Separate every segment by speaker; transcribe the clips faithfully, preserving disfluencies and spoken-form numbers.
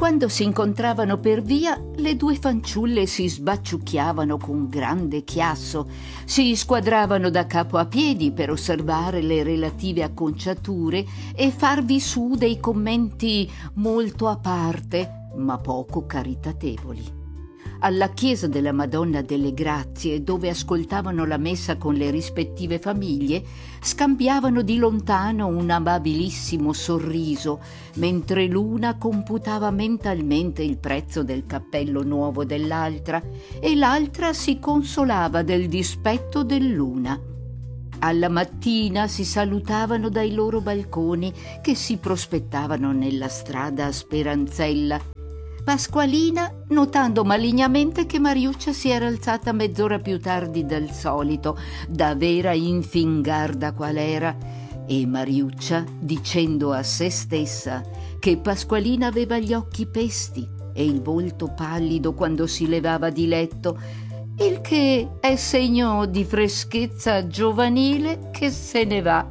Speaker 1: Quando si incontravano per via, le due fanciulle si sbacciucchiavano con grande chiasso, si squadravano da capo a piedi per osservare le relative acconciature e farvi su dei commenti molto a parte, ma poco caritatevoli. Alla chiesa della Madonna delle Grazie, dove ascoltavano la messa con le rispettive famiglie, scambiavano di lontano un amabilissimo sorriso, mentre l'una computava mentalmente il prezzo del cappello nuovo dell'altra e l'altra si consolava del dispetto dell'una. Alla mattina si salutavano dai loro balconi che si prospettavano nella strada a Speranzella. Pasqualina, notando malignamente che Mariuccia si era alzata mezz'ora più tardi del solito, da vera infingarda qual era, e Mariuccia, dicendo a se stessa che Pasqualina aveva gli occhi pesti e il volto pallido quando si levava di letto, il che è segno di freschezza giovanile che se ne va.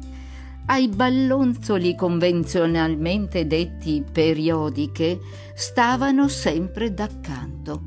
Speaker 1: Ai ballonzoli convenzionalmente detti periodiche stavano sempre d'accanto.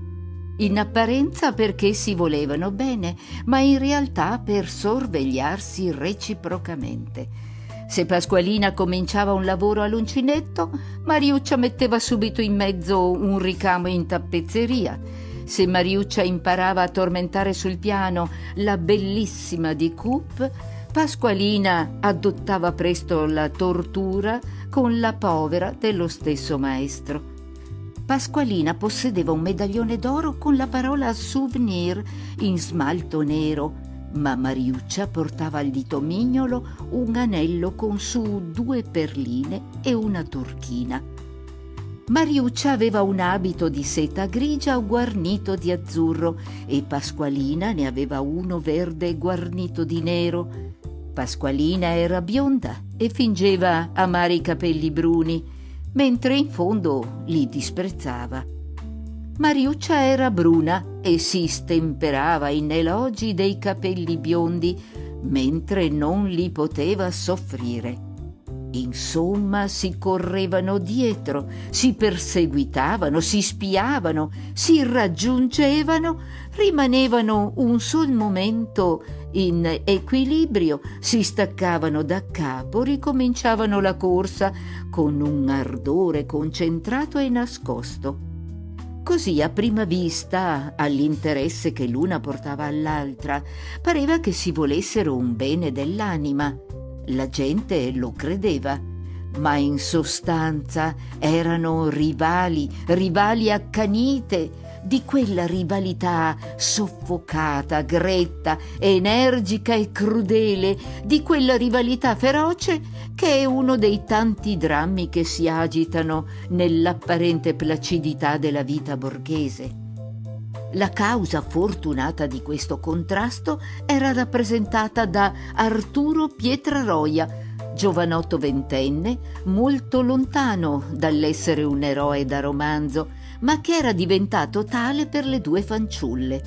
Speaker 1: In apparenza perché si volevano bene, ma in realtà per sorvegliarsi reciprocamente. Se Pasqualina cominciava un lavoro all'uncinetto, Mariuccia metteva subito in mezzo un ricamo in tappezzeria. Se Mariuccia imparava a tormentare sul piano la bellissima di Coop, Pasqualina adottava presto la tortura con la povera dello stesso maestro. Pasqualina possedeva un medaglione d'oro con la parola souvenir in smalto nero, ma Mariuccia portava al dito mignolo un anello con su due perline e una turchina. Mariuccia aveva un abito di seta grigia guarnito di azzurro e Pasqualina ne aveva uno verde guarnito di nero. Pasqualina era bionda e fingeva amare i capelli bruni, mentre in fondo li disprezzava. Mariuccia era bruna e si stemperava in elogi dei capelli biondi, mentre non li poteva soffrire. Insomma, si correvano dietro, si perseguitavano, si spiavano, si raggiungevano, rimanevano un sol momento in equilibrio, si staccavano da capo, ricominciavano la corsa con un ardore concentrato e nascosto. Così a prima vista, all'interesse che l'una portava all'altra, pareva che si volessero un bene dell'anima. La gente lo credeva, ma in sostanza erano rivali, rivali accanite, di quella rivalità soffocata, gretta, energica e crudele, di quella rivalità feroce che è uno dei tanti drammi che si agitano nell'apparente placidità della vita borghese. La causa fortunata di questo contrasto era rappresentata da Arturo Pietraroia, giovanotto ventenne, molto lontano dall'essere un eroe da romanzo, ma che era diventato tale per le due fanciulle.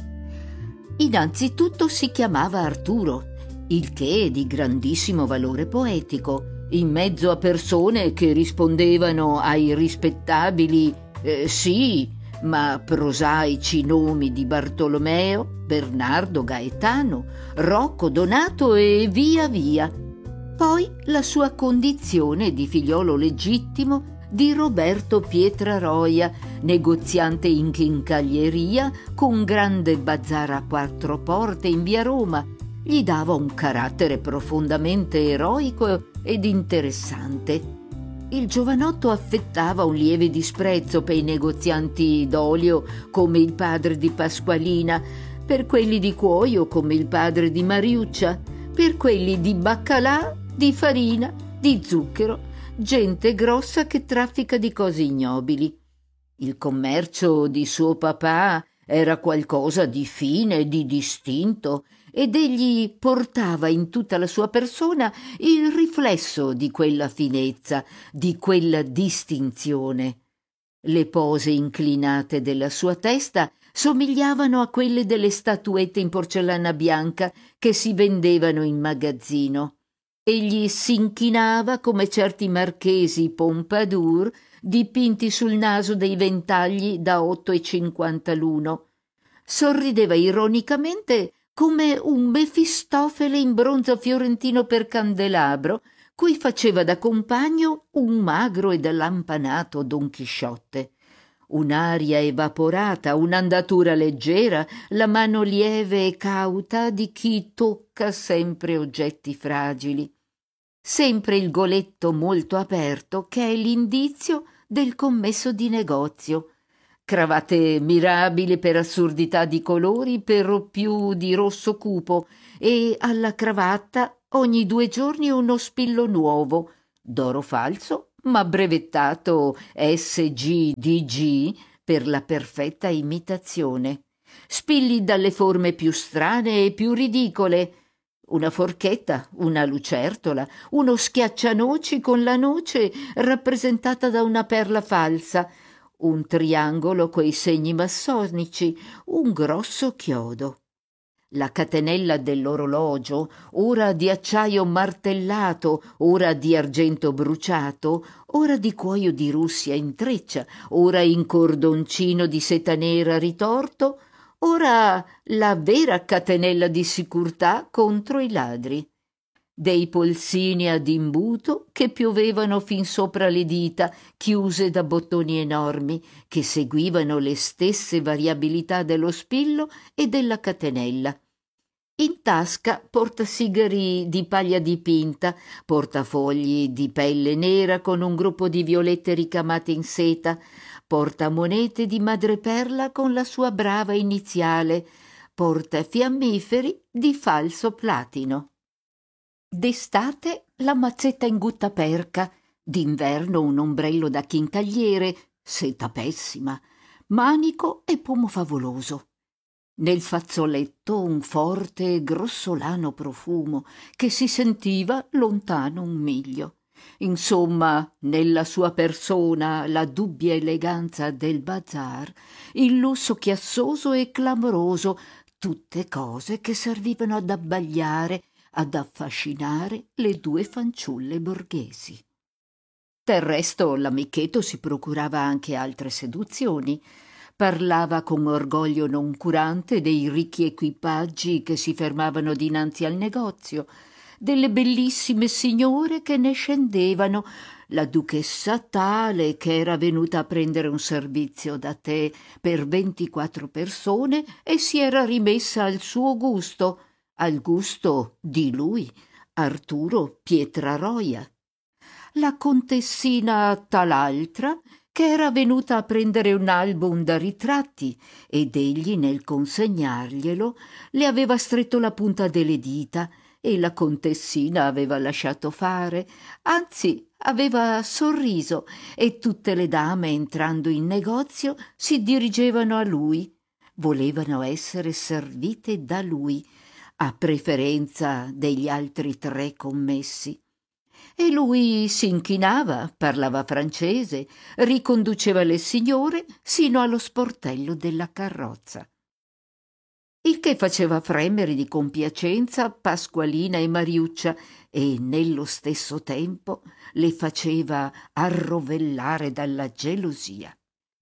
Speaker 1: Innanzitutto si chiamava Arturo, il che è di grandissimo valore poetico, in mezzo a persone che rispondevano ai rispettabili eh, sì, ma prosaici nomi di Bartolomeo, Bernardo, Gaetano, Rocco, Donato e via via. Poi la sua condizione di figliolo legittimo di Roberto Pietraroia, negoziante in chincaglieria con grande bazar a quattro porte in via Roma, gli dava un carattere profondamente eroico ed interessante. Il giovanotto affettava un lieve disprezzo per i negozianti d'olio come il padre di Pasqualina, per quelli di cuoio come il padre di Mariuccia, per quelli di baccalà, di farina, di zucchero, gente grossa che traffica di cose ignobili. Il commercio di suo papà era qualcosa di fine e di distinto, ed egli portava in tutta la sua persona il riflesso di quella finezza, di quella distinzione. Le pose inclinate della sua testa somigliavano a quelle delle statuette in porcellana bianca che si vendevano in magazzino. Egli s'inchinava come certi marchesi Pompadour dipinti sul naso dei ventagli da otto e cinquanta l'uno. Sorrideva ironicamente come un Mefistofele in bronzo fiorentino per candelabro, cui faceva da compagno un magro ed allampanato Don Chisciotte. Un'aria evaporata, un'andatura leggera, la mano lieve e cauta di chi tocca sempre oggetti fragili. Sempre il goletto molto aperto, che è l'indizio del commesso di negozio. Cravatte mirabili per assurdità di colori, per lo più di rosso cupo, e alla cravatta ogni due giorni uno spillo nuovo, d'oro falso, ma brevettato S G D G per la perfetta imitazione. Spilli dalle forme più strane e più ridicole. Una forchetta, una lucertola, uno schiaccianoci con la noce rappresentata da una perla falsa, un triangolo coi segni massonici, un grosso chiodo. La catenella dell'orologio, ora di acciaio martellato, ora di argento bruciato, ora di cuoio di Russia in treccia, ora in cordoncino di seta nera ritorto, ora la vera catenella di sicurtà contro i ladri. Dei polsini ad imbuto che piovevano fin sopra le dita, chiuse da bottoni enormi, che seguivano le stesse variabilità dello spillo e della catenella. In tasca portasigari di paglia dipinta, portafogli di pelle nera con un gruppo di violette ricamate in seta, portamonete di madreperla con la sua brava iniziale, portafiammiferi di falso platino. D'estate la mazzetta in guttaperca, d'inverno un ombrello da chincagliere, seta pessima, manico e pomo favoloso. Nel fazzoletto un forte e grossolano profumo che si sentiva lontano un miglio. Insomma, nella sua persona la dubbia eleganza del bazar, il lusso chiassoso e clamoroso, tutte cose che servivano ad abbagliare, ad affascinare le due fanciulle borghesi. Del resto l'amichetto si procurava anche altre seduzioni. Parlava con orgoglio noncurante dei ricchi equipaggi che si fermavano dinanzi al negozio, delle bellissime signore che ne scendevano, la duchessa tale che era venuta a prendere un servizio da tè per ventiquattro persone e si era rimessa al suo gusto, al gusto di lui, Arturo Pietraroia. La contessina tal'altra che era venuta a prendere un album da ritratti ed egli nel consegnarglielo le aveva stretto la punta delle dita e la contessina aveva lasciato fare, anzi aveva sorriso e tutte le dame entrando in negozio si dirigevano a lui, volevano essere servite da lui, a preferenza degli altri tre commessi. E lui s'inchinava, parlava francese, riconduceva le signore sino allo sportello della carrozza. Il che faceva fremere di compiacenza Pasqualina e Mariuccia e nello stesso tempo le faceva arrovellare dalla gelosia.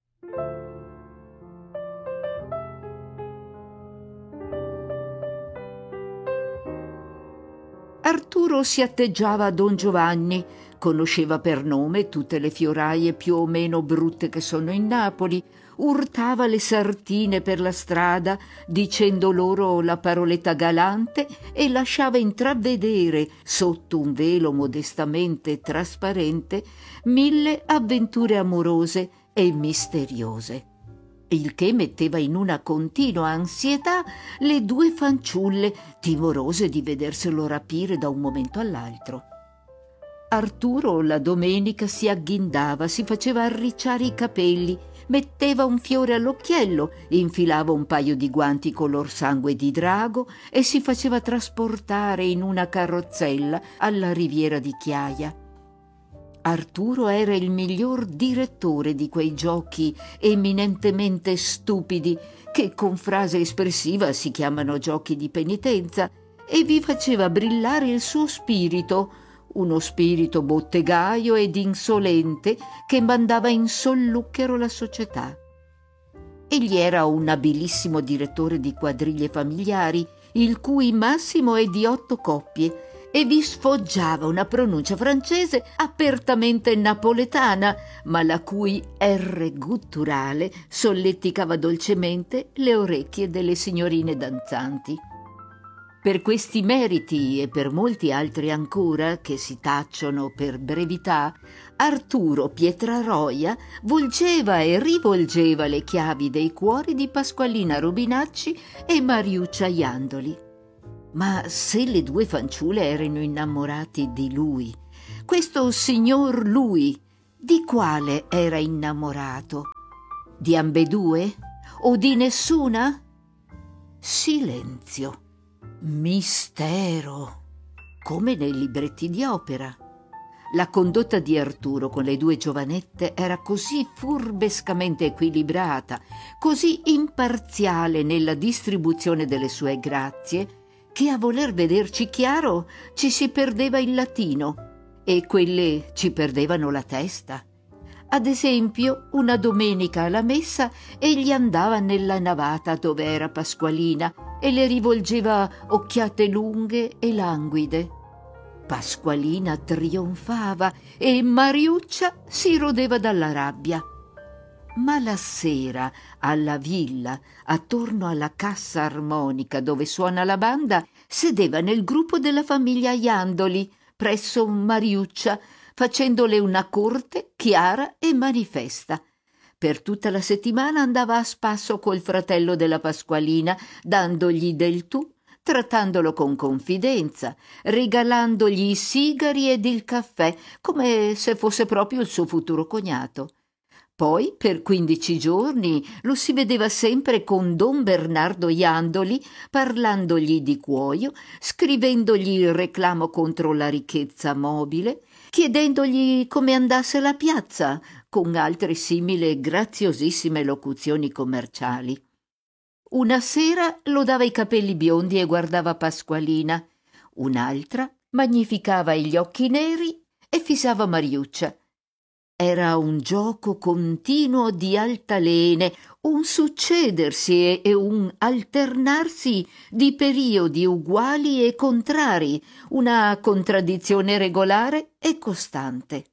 Speaker 1: Arturo si atteggiava a Don Giovanni, conosceva per nome tutte le fioraie più o meno brutte che sono in Napoli, urtava le sartine per la strada dicendo loro la paroletta galante e lasciava intravedere, sotto un velo modestamente trasparente, mille avventure amorose e misteriose, il che metteva in una continua ansietà le due fanciulle, timorose di vederselo rapire da un momento all'altro. Arturo la domenica si agghindava, si faceva arricciare i capelli, metteva un fiore all'occhiello, infilava un paio di guanti color sangue di drago e si faceva trasportare in una carrozzella alla Riviera di Chiaia. Arturo era il miglior direttore di quei giochi eminentemente stupidi che con frase espressiva si chiamano giochi di penitenza e vi faceva brillare il suo spirito, uno spirito bottegaio ed insolente che mandava in solluchero la società. Egli era un abilissimo direttore di quadriglie familiari, il cui massimo è di otto coppie, e vi sfoggiava una pronuncia francese apertamente napoletana, ma la cui R gutturale solleticava dolcemente le orecchie delle signorine danzanti. Per questi meriti e per molti altri ancora, che si tacciono per brevità, Arturo Pietraroia volgeva e rivolgeva le chiavi dei cuori di Pasqualina Rubinacci e Mariuccia Jandoli. Ma se le due fanciulle erano innamorati di lui, questo signor lui, di quale era innamorato? Di ambedue? O di nessuna? Silenzio. Mistero, come nei libretti di opera. La condotta di Arturo con le due giovanette era così furbescamente equilibrata, così imparziale nella distribuzione delle sue grazie, che a voler vederci chiaro ci si perdeva il latino e quelle ci perdevano la testa. Ad esempio, una domenica alla messa egli andava nella navata dove era Pasqualina e le rivolgeva occhiate lunghe e languide. Pasqualina trionfava e Mariuccia si rodeva dalla rabbia. Ma la sera, alla villa, attorno alla cassa armonica dove suona la banda, sedeva nel gruppo della famiglia Jandoli, presso Mariuccia, facendole una corte chiara e manifesta. Per tutta la settimana andava a spasso col fratello della Pasqualina, dandogli del tu, trattandolo con confidenza, regalandogli i sigari ed il caffè, come se fosse proprio il suo futuro cognato. Poi, per quindici giorni, lo si vedeva sempre con don Bernardo Jandoli, parlandogli di cuoio, scrivendogli il reclamo contro la ricchezza mobile, chiedendogli come andasse la piazza, con altre simili graziosissime locuzioni commerciali. Una sera lodava i capelli biondi e guardava Pasqualina, un'altra magnificava gli occhi neri e fissava Mariuccia. Era un gioco continuo di altalene, un succedersi e un alternarsi di periodi uguali e contrari, una contraddizione regolare e costante.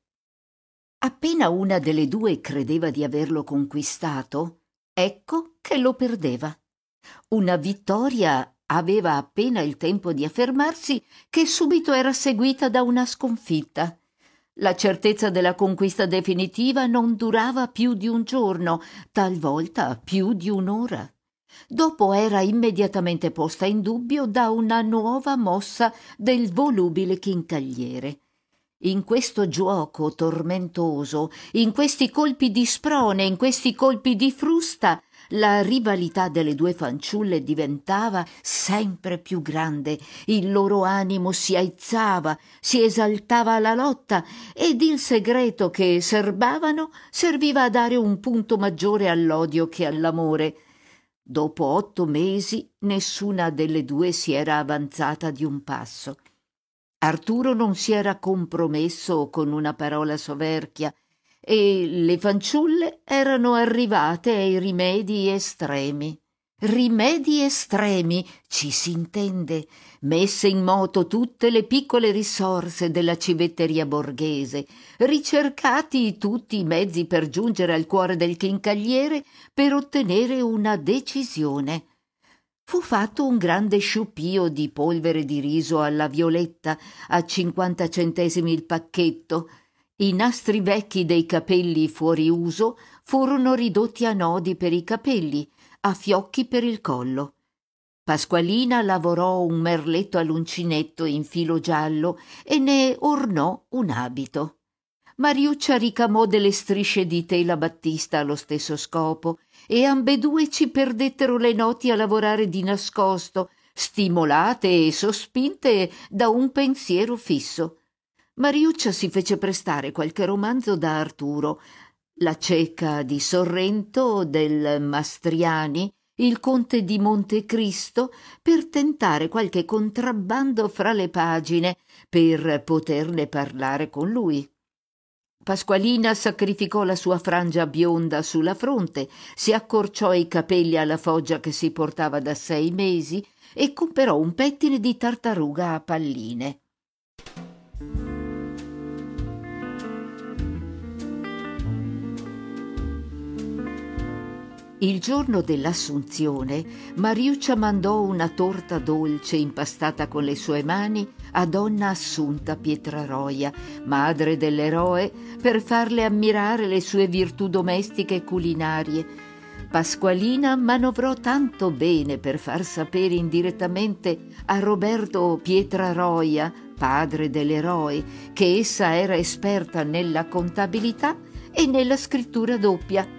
Speaker 1: Appena una delle due credeva di averlo conquistato, ecco che lo perdeva. Una vittoria aveva appena il tempo di affermarsi che subito era seguita da una sconfitta. La certezza della conquista definitiva non durava più di un giorno, talvolta più di un'ora. Dopo era immediatamente posta in dubbio da una nuova mossa del volubile chincagliere. In questo giuoco tormentoso, in questi colpi di sprone, in questi colpi di frusta, la rivalità delle due fanciulle diventava sempre più grande, il loro animo si aizzava, si esaltava alla lotta ed il segreto che serbavano serviva a dare un punto maggiore all'odio che all'amore. Dopo otto mesi nessuna delle due si era avanzata di un passo. Arturo non si era compromesso con una parola soverchia e le fanciulle erano arrivate ai rimedi estremi. Rimedi estremi, ci si intende, messe in moto tutte le piccole risorse della civetteria borghese, ricercati tutti i mezzi per giungere al cuore del chincagliere per ottenere una decisione. Fu fatto un grande sciupio di polvere di riso alla violetta a cinquanta centesimi il pacchetto. I nastri vecchi dei capelli fuori uso furono ridotti a nodi per i capelli, a fiocchi per il collo. Pasqualina lavorò un merletto all'uncinetto in filo giallo e ne ornò un abito. Mariuccia ricamò delle strisce di tela battista allo stesso scopo e ambedue ci perdettero le noti a lavorare di nascosto, stimolate e sospinte da un pensiero fisso. Mariuccia si fece prestare qualche romanzo da Arturo, La cieca di Sorrento del Mastriani, il conte di Montecristo, per tentare qualche contrabbando fra le pagine, per poterne parlare con lui. Pasqualina sacrificò la sua frangia bionda sulla fronte, si accorciò i capelli alla foggia che si portava da sei mesi e comperò un pettine di tartaruga a palline. Il giorno dell'Assunzione, Mariuccia mandò una torta dolce impastata con le sue mani a donna Assunta Pietraroia, madre dell'eroe, per farle ammirare le sue virtù domestiche e culinarie. Pasqualina manovrò tanto bene per far sapere indirettamente a Roberto Pietraroia, padre dell'eroe, che essa era esperta nella contabilità e nella scrittura doppia.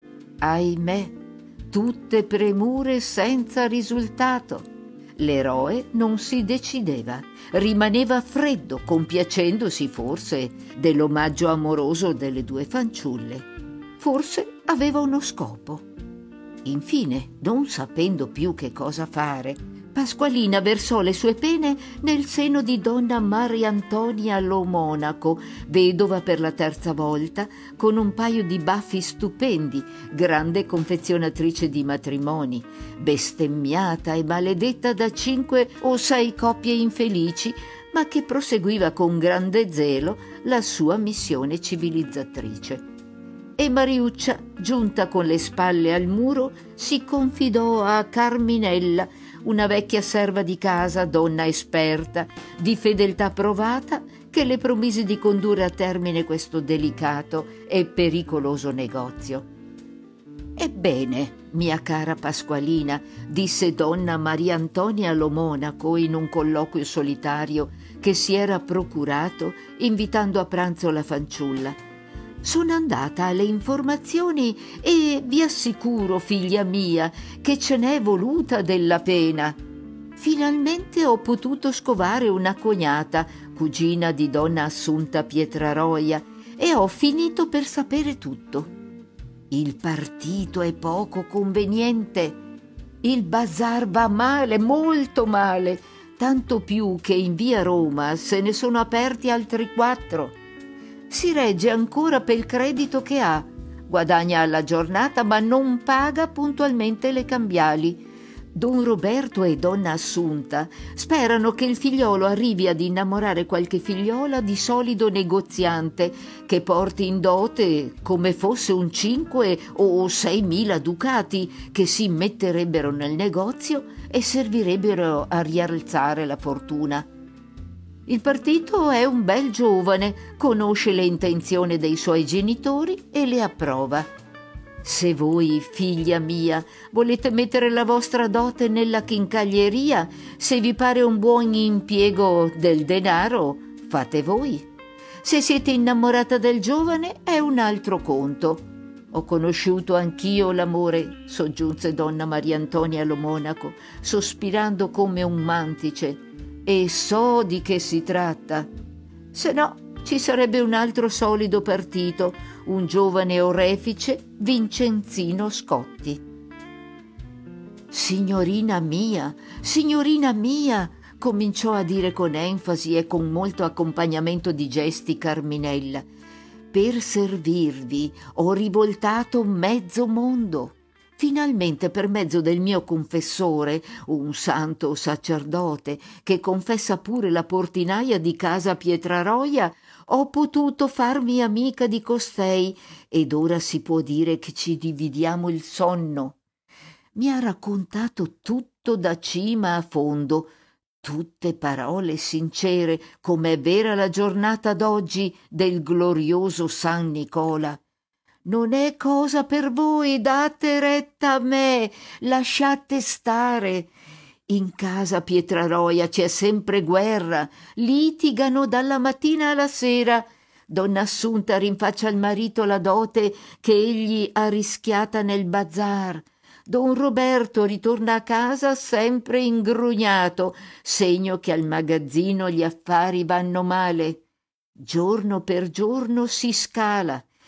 Speaker 1: Ahimè, tutte premure senza risultato. L'eroe non si decideva, rimaneva freddo, compiacendosi forse dell'omaggio amoroso delle due fanciulle. Forse aveva uno scopo. Infine, non sapendo più che cosa fare, Pasqualina versò le sue pene nel seno di donna Mariantonia Lo Monaco, vedova per la terza volta, con un paio di baffi stupendi, grande confezionatrice di matrimoni, bestemmiata e maledetta da cinque o sei coppie infelici, ma che proseguiva con grande zelo la sua missione civilizzatrice. E Mariuccia, giunta con le spalle al muro, si confidò a Carminella, una vecchia serva di casa, donna esperta, di fedeltà provata, che le promise di condurre a termine questo delicato e pericoloso negozio. «Ebbene, mia cara Pasqualina», disse donna Maria Antonia Lo Monaco in un colloquio solitario che si era procurato invitando a pranzo la fanciulla, «sono andata alle informazioni e vi assicuro, figlia mia, che ce n'è voluta della pena. Finalmente ho potuto scovare una cognata, cugina di donna Assunta Pietraroia, e ho finito per sapere tutto. Il partito è poco conveniente. Il bazar va male, molto male, tanto più che in via Roma se ne sono aperti altri quattro. Si regge ancora pel credito che ha, guadagna alla giornata ma non paga puntualmente le cambiali. Don Roberto e donna Assunta sperano che il figliolo arrivi ad innamorare qualche figliola di solido negoziante che porti in dote come fosse un cinque o sei mila ducati che si metterebbero nel negozio e servirebbero a rialzare la fortuna. Il partito è un bel giovane, conosce le intenzioni dei suoi genitori e le approva. Se voi, figlia mia, volete mettere la vostra dote nella chincaglieria, se vi pare un buon impiego del denaro, fate voi. Se siete innamorata del giovane è un altro conto. Ho conosciuto anch'io l'amore, soggiunse donna Maria Antonia Lo Monaco, sospirando come un mantice, e so di che si tratta. Se no, ci sarebbe un altro solido partito, un giovane orefice, Vincenzino Scotti. Signorina mia, signorina mia, cominciò a dire con enfasi e con molto accompagnamento di gesti Carminella, per servirvi ho rivoltato mezzo mondo. Finalmente, per mezzo del mio confessore, un santo sacerdote che confessa pure la portinaia di casa Pietraroia, ho potuto farmi amica di costei ed ora si può dire che ci dividiamo il sonno. Mi ha raccontato tutto da cima a fondo, tutte parole sincere, com'è vera la giornata d'oggi del glorioso San Nicola. Non è cosa per voi, date retta a me, lasciate stare. In casa Pietraroia c'è sempre guerra, litigano dalla mattina alla sera. Donna Assunta rinfaccia al marito la dote che egli ha rischiata nel bazar. Don Roberto ritorna a casa sempre ingrugnato, segno che al magazzino gli affari vanno male. Giorno per giorno si scala.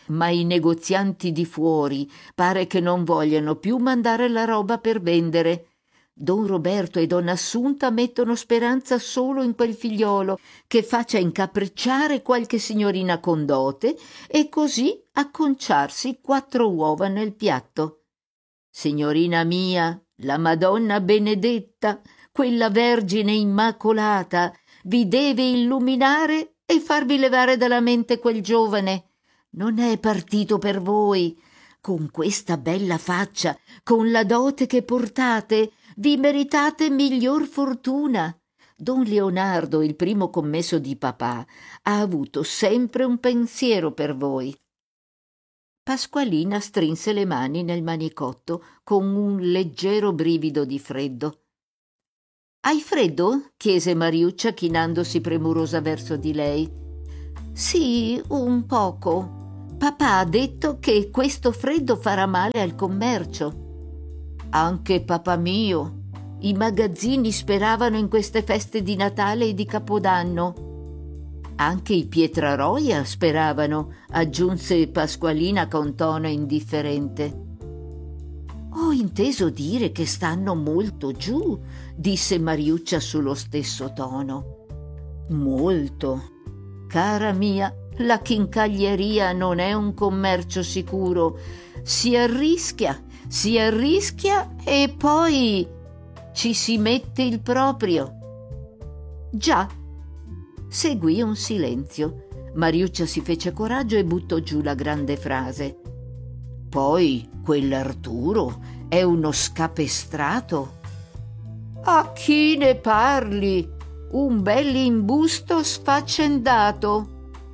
Speaker 1: ma i negozianti di fuori pare che non vogliano più mandare la roba per vendere. Don Roberto e donna Assunta mettono speranza solo in quel figliolo che faccia incapricciare qualche signorina con dote e così acconciarsi quattro uova nel piatto. Signorina mia, la Madonna Benedetta, quella Vergine Immacolata, vi deve illuminare e farvi levare dalla mente quel giovane. Non è partito per voi. Con questa bella faccia, con la dote che portate, vi meritate miglior fortuna. Don Leonardo, il primo commesso di papà, ha avuto sempre un pensiero per voi. Pasqualina strinse le mani nel manicotto con un leggero brivido di freddo. «Hai freddo?» chiese Mariuccia chinandosi premurosa verso di lei. «Sì, un poco. Papà ha detto che questo freddo farà male al commercio». «Anche papà mio. I magazzini speravano in queste feste di Natale e di Capodanno». «Anche i Pietraroia speravano», aggiunse Pasqualina con tono indifferente. «Ho inteso dire che stanno molto giù», disse Mariuccia sullo stesso tono. «Molto. Cara mia, la chincaglieria non è un commercio sicuro. Si arrischia, si arrischia e poi ci si mette il proprio». «Già». Seguì un silenzio. Mariuccia si fece coraggio e buttò giù la grande frase. «Poi quell'Arturo è uno scapestrato». «A chi ne parli? Un bell'imbusto sfaccendato.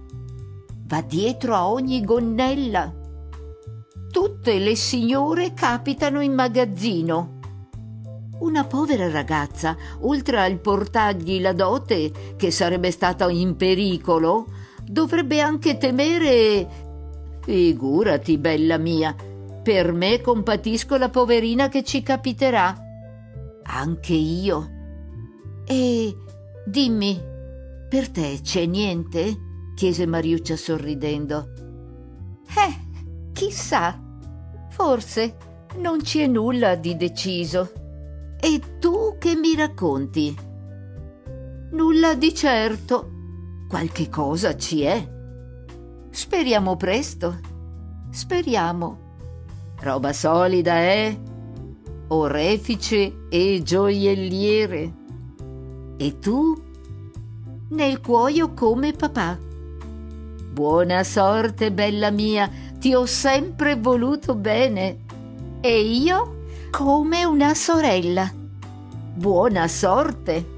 Speaker 1: Va dietro a ogni gonnella. Tutte le signore capitano in magazzino. Una povera ragazza, oltre al portargli la dote, che sarebbe stata in pericolo, dovrebbe anche temere. Figurati, bella mia, per me compatisco la poverina che ci capiterà. Anche io. E dimmi, per te c'è niente?» chiese Mariuccia sorridendo. «Eh, chissà, forse non ci è nulla di deciso. E tu che mi racconti?» «Nulla di certo. Qualche cosa ci è. Speriamo presto. Speriamo. Roba solida, eh? Orefice e gioielliere. E tu?» «Nel cuoio come papà». «Buona sorte, bella mia, ti ho sempre voluto bene». «E io?» «Come una sorella». «Buona sorte».